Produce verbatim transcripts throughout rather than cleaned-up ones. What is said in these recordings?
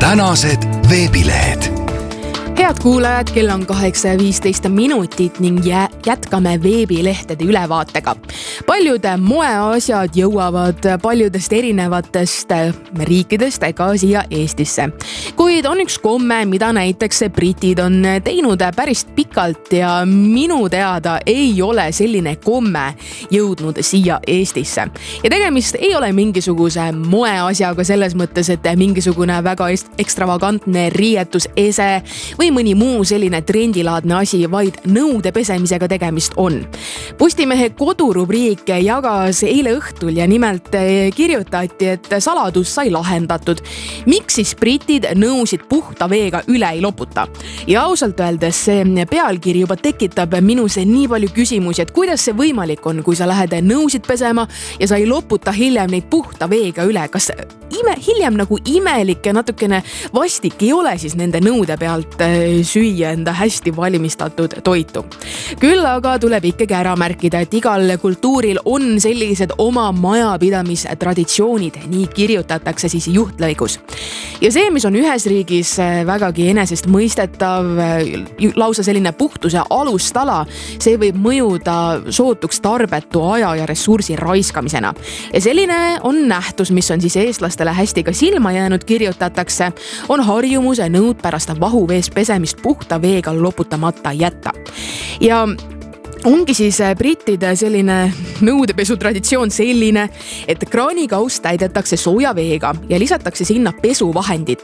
tänased veebilehed. Head kuulajad, kell on kaheksa ja viisteist minutit ning jätkame veebilehtede ülevaatega. Paljud moeasjad jõuavad paljudest erinevatest riikidest ka siia Eestisse. Kuid on üks komme, mida näiteks britid on teinud päris pikalt ja minu teada ei ole selline komme jõudnud siia Eestisse. Ja tegemist ei ole mingisuguse moeasjaga selles mõttes, et mingisugune väga ekstravagantne riietusese või mõni muu selline trendilaadne asi, vaid nõude pesemisega tegemist on. Postimehe kodurubriik jagas eile õhtul ja nimelt kirjutati, et saladus sai lahendatud. Miks siis britid nõusid puhta veega üle ei loputa? Ja ausalt öeldes see pealkiri juba tekitab minus nii palju küsimusi, et kuidas see võimalik on, kui sa lähed nõusid pesema ja sa ei loputa hiljem neid puhta veega üle. Kas ime, hiljem nagu imelik ja natukene vastik ei ole siis nende nõude pealt süüa enda hästi valmistatud toitu. Küll aga tuleb ikkagi ära märkida, et igal kultuuril on sellised oma majapidamistraditsioonid, nii kirjutatakse siis juhtlõigus. Ja see, mis on ühes riigis vägagi enesest mõistetav, lausa selline puhtuse alustala, see võib mõjuda sootuks tarbetu aja ja ressursi raiskamisena. Ja selline on nähtus, mis on siis eestlastele hästi ka silma jäänud, kirjutatakse, on harjumuse nõud pärast vahuvees pesemist puhta veega loputamata jätta. Ja ongi siis brittide selline nõudepesu traditsioon selline, et kraanikaust täidetakse sooja veega ja lisatakse sinna pesuvahendid.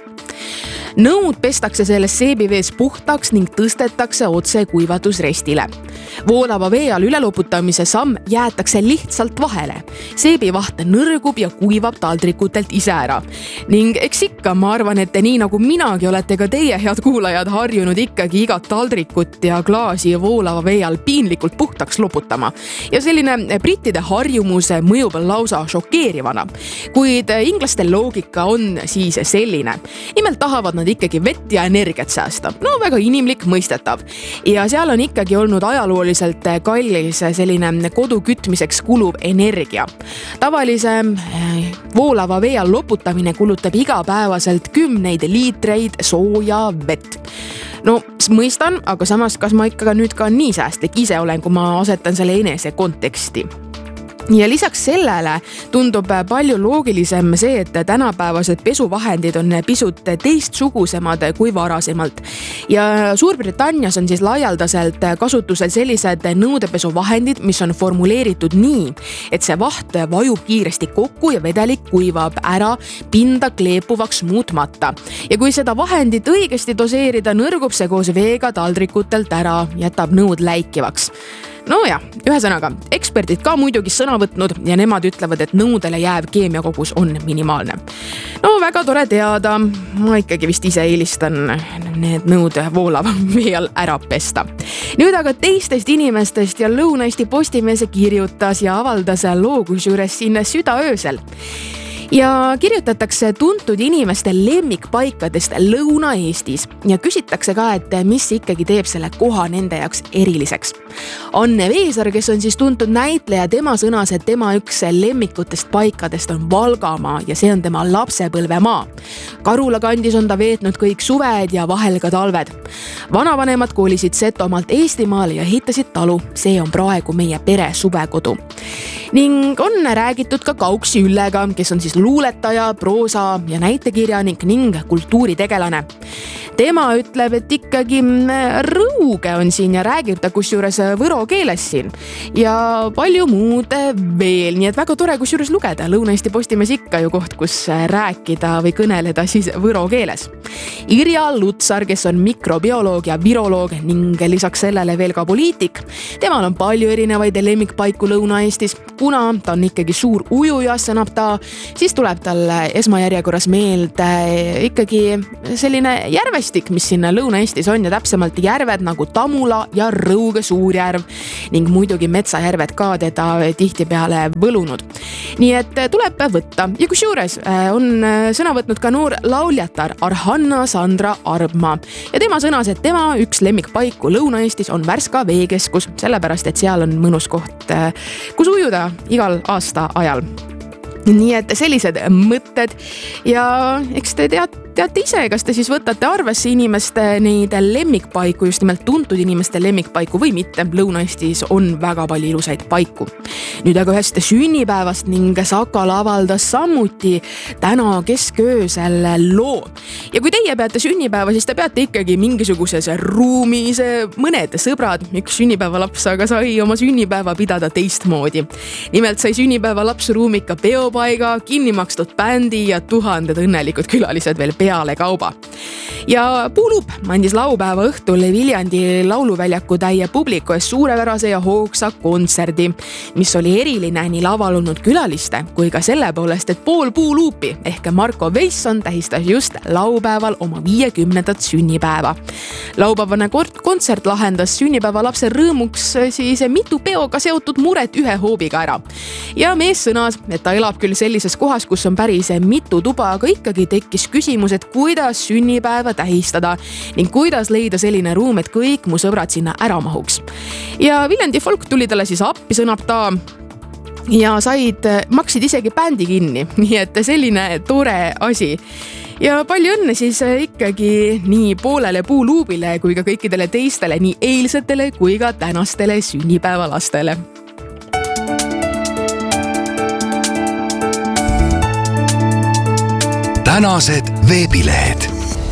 Nõud pestakse selles seebivees puhtaks ning tõstetakse otse kuivatusrestile. Voolava vee all üleloputamise samm jäetakse lihtsalt vahele. Seebivaht nõrgub ja kuivab taldrikutelt ise ära. Ning eks ikka, ma arvan, et nii nagu minagi olete ka teie, head kuulajad, harjunud ikkagi igat taldrikut ja klaasi voolava vee all piinlikult puhtaks loputama. Ja selline brittide harjumus mõjub lausa šokeerivana. Kuid inglaste loogika on siis selline. Nimelt tahavad nad ikkagi vett ja energiat säästa. No väga inimlik, mõistetav. Ja seal on ikkagi olnud ajalooliselt kallis selline kodu kütmiseks kuluv energia. Tavalise voolava vee all loputamine kulutab igapäevaselt kümneid liitreid sooja vett. No, mõistan, aga samas kas ma ikka nüüd ka nii säästlik ise olen, kui ma asetan selle enese konteksti. Ja lisaks sellele tundub palju loogilisem see, et tänapäevased pesuvahendid on pisut teistsugusemad kui varasemalt. Ja Suurbritannias on siis laialdaselt kasutusel sellised nõudepesuvahendid, mis on formuleeritud nii, et see vaht vajub kiiresti kokku ja vedelik kuivab ära pinda kleepuvaks muutmata. Ja kui seda vahendit õigesti doseerida, nõrgub see koos veega taldrikutelt ära, jätab nõud läikivaks. No ja, ühesõnaga, eksperdid ka muidugi sõna võtnud ja nemad ütlevad, et nõudele jääv keemiakogus on minimaalne. No väga tore teada, ma ikkagi vist ise eelistan need nõud voolava vee all ära pesta. Nüüd aga teistest inimestest ja Lõuna-Eesti Postimees kirjutas ja avaldas loo kusjuures siin südaöösel. Ja kirjutatakse tuntud inimeste lemmikpaikadest Lõuna-Eestis ja küsitakse ka, et mis ikkagi teeb selle koha nende jaoks eriliseks. Anne Veesar, kes on siis tuntud näitleja, tema sõnas, et tema üks lemmikutest paikadest on Valgamaa ja see on tema lapsepõlvemaa. Karula kandis on ta veetnud kõik suved ja vahel ka talved. Vanavanemad koolisid Setomaalt Eestimaale ja ehitasid talu. See on praegu meie pere suvekodu. Ning on räägitud ka Kauksi Üllega, kes on siis luuletaja, proosa ja näitekirjanik ning kultuuritegelane. Tema ütleb, et ikkagi rõuge on siin ja räägib ta kusjuures võro keeles siin ja palju muud veel. Nii et väga tore kusjuures lugeda. Lõuna-Eesti Postimees ikka ju koht, kus rääkida või kõneleda siis võro keeles. Irja Lutsar, kes on mikrobioloog ja viroloog ning lisaks sellele veel ka poliitik. Temal on palju erinevaid lemmikpaiku Lõuna-Eestis. Kuna ta on ikkagi suur ujuja, sõnab ta, siis tuleb tal esmajärjekorras meelde ikkagi selline järvestik, mis siin Lõuna-Eestis on ja täpsemalt järved nagu Tamula ja Rõuge Suurjärv ning muidugi metsajärved ka teda tihtipeale võlunud. Nii et tuleb võtta. Ja kusjuures on sõna võtnud ka noor lauljatar Arhanna Sandra Arbma. Ja tema sõnas, et tema üks lemmikpaiku Lõuna-Eestis on Värska veekeskus, sellepärast et seal on mõnus koht, kus ujuda igal aasta ajal. nii et sellised mõtted ja eks te teate, teate ise, kas te siis võtate arvesse inimeste neid lemmikpaiku, just nimelt tuntud inimeste lemmikpaiku või mitte. Lõuna-Eestis on väga palju ilusaid paiku. Nüüd aga ühest sünnipäevast ning Sakala avaldas samuti täna kesköösel loo. Ja kui teie peate sünnipäeva, siis te peate ikkagi mingisuguses ruumis, mõned sõbrad, üks sünnipäevalaps aga sai oma sünnipäeva pidada teistmoodi. Nimelt sai sünnipäevalaps ruumika peopaiga, kinni makstud bändi ja tuhanded õnnelikud külalised veel peale kauba. Ja Puuluup andis laupäeva õhtul Viljandi lauluväljaku täie publiku ees suurepärase ja hoogsa kontserdi, mis oli eriline nii laval olnud külaliste kui ka selle poolest, et pool Puuluupi ehk Marko Veisson tähistas just laupäeval oma viiekümnendat sünnipäeva. Laupäevane kontsert lahendas sünnipäeva lapse rõõmuks siis mitu peoga seotud muret ühe hoobiga ära. Ja mees sõnas, et ta elab küll sellises kohas, kus on päris mitu tuba, aga ikkagi tekkis küsimus, et kuidas sünnipäeva tähistada ning kuidas leida selline ruum, et kõik mu sõbrad sinna ära mahuks. Ja Viljandi folk tuli talle siis appi, sõnab ta, ja said, maksid isegi bändi kinni, nii et selline tore asi. Ja palju õnne siis ikkagi nii poolele Puuluubile kui ka kõikidele teistele, nii eilsetele kui ka tänastele sünnipäevalastele. Tänased veebilehed.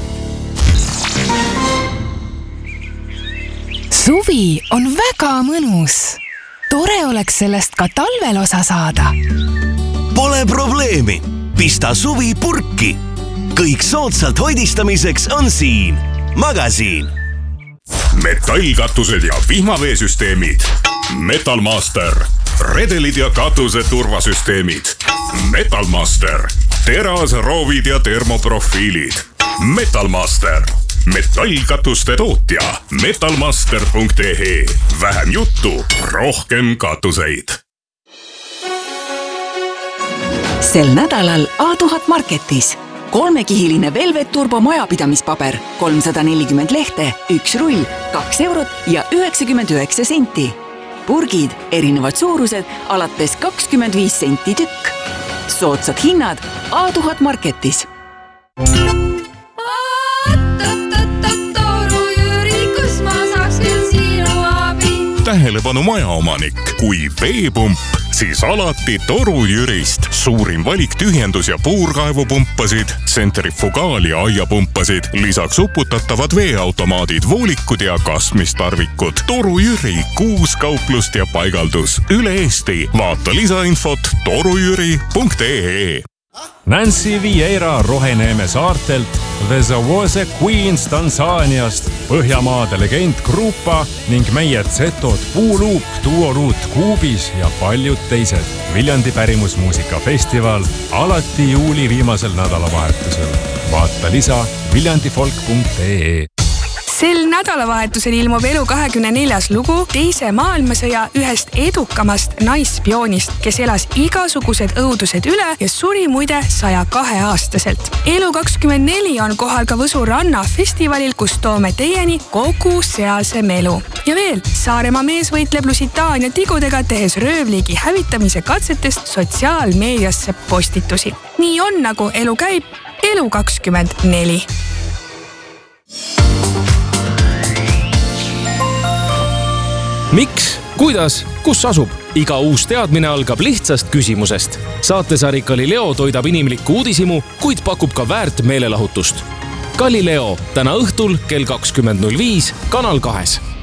Suvi on väga mõnus. Tore oleks sellest ka talvel osa saada. Pole probleemi. Pista suvi purki. Kõik soodsalt hoidistamiseks on siin. Magasiin. Metallkatused ja vihmaveesüsteemid. Metalmaster. Redelid ja katuse turvasüsteemid. Metalmaster. Teras, roovid ja termoprofiilid. Metalmaster. Metallkatuste tootja. metalmaster punkt e e. Vähem juttu, rohkem katuseid. Sel nädalal A tuhat Marketis. Kolmekihiline Velvet Turbo majapidamispaber, kolmsada nelikümmend lehte, üks rull, kaks eurot ja üheksakümmend üheksa senti. Purgid, erinevad suurused, alates kakskümmend viis senti tükk. Soodsad hinnad A tuhat Marketis. Tähelepanu majaomanik, kui veepump, siis alati Toru Jürist. Suurim valik tühjendus- ja puurkaevupumpasid, tsentrifugaal- ja aiapumpasid, lisaks uputatavad veeautomaadid, voolikud ja kasmistarvikud. Toru Jüri, kuus kauplust ja paigaldus üle Eesti. Vaata lisainfot torujüri punkt e e. Nancy Vieira Roheneeme saartelt, The Zawose Queens Tansaaniast, Põhjamaade legend Grupa ning meie Zetod Puuluup, Duoruut Kuubis ja paljud teised. Viljandi pärimusmuusikafestival alati juuli viimasel nädalavahetusel. Vaata lisa viljandifolk punkt e e. Sel nädalavahetusel ilmub Elu kahekümne neljas lugu teise maailmasõja ühest edukamast naisspioonist, kes elas igasugused õudused üle ja suri muide saja kahe aastaselt. Elu kakskümmend neli on kohal ka Võsu ranna festivalil, kus toome teieni kogu sealse melu. Ja veel, Saaremaa mees võitleb Lusitaania tigudega, tehes röövliigi hävitamise katsetest sotsiaalmeediasse postitusi. Nii on, nagu elu käib. Elu kakskümmend neli. Miks? Kuidas? Kus asub? Iga uus teadmine algab lihtsast küsimusest. Saatesari Galileo toidab inimlikku uudisimu, kuid pakub ka väärt meelelahutust. Galileo täna õhtul kell kakskümmend null viis Kanal kahes.